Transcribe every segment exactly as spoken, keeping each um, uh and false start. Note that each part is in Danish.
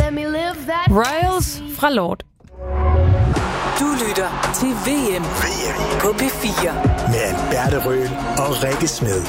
Royals fra Lord. Du lytter til V M, V M. på P fire. Med Alberte Røhl og Rikke Smed.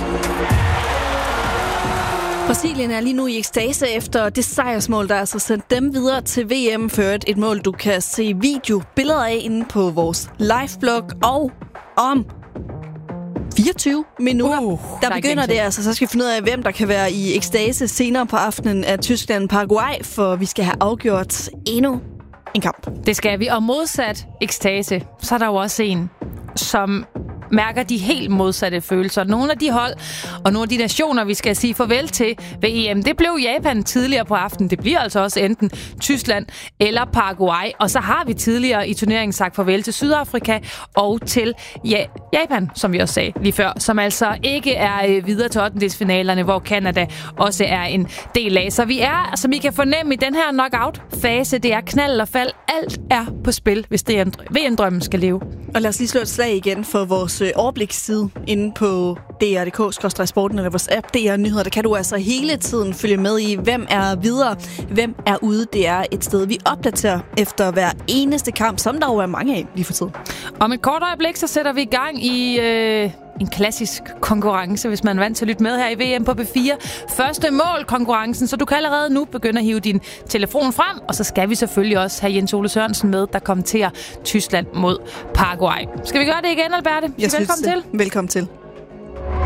Brasilien er lige nu i ekstase efter det sejrsmål, der altså sendt dem videre til V M. Ført et mål, du kan se videobilleder af inde på vores liveblog. Og om fireogtyve minutter, uh, der, der begynder det altså. Så skal vi finde ud af, hvem der kan være i ekstase senere på aftenen af Tyskland-Paraguay, for vi skal have afgjort endnu en kamp. Det skal vi. Og modsat ekstase, så er der jo også en, som mærker de helt modsatte følelser. Nogle af de hold og nogle af de nationer, vi skal sige farvel til ved E M, det blev Japan tidligere på aftenen. Det bliver altså også enten Tyskland eller Paraguay. Og så har vi tidligere i turneringen sagt farvel til Sydafrika og til ja, Japan, som vi også sagde lige før, som altså ikke er videre til ottendedelsfinalerne, hvor Canada også er en del af. Så vi er, som I kan fornemme i den her knockout-fase, det er knald og fald. Alt er på spil, hvis det er V M-drømmen skal leve. Og lad os lige slå et slag igen for vores overbliksside inde på D R punktum d k skråstreg sporten eller vores app D R Nyheder. Der kan du altså hele tiden følge med i, hvem er videre, hvem er ude. Det er et sted, vi opdaterer efter hver eneste kamp, som der jo er mange af lige for tiden. Om et kort øjeblik, så sætter vi i gang i øh, en klassisk konkurrence, hvis man er vant til at lytte med her i V M på P fire. Første mål-konkurrencen, så du kan allerede nu begynde at hive din telefon frem, og så skal vi selvfølgelig også have Jens Ole Sørensen med, der kommenterer Tyskland mod Paraguay. Skal vi gøre det igen, Alberte? Jeg Velkommen synes, til. Velkommen til.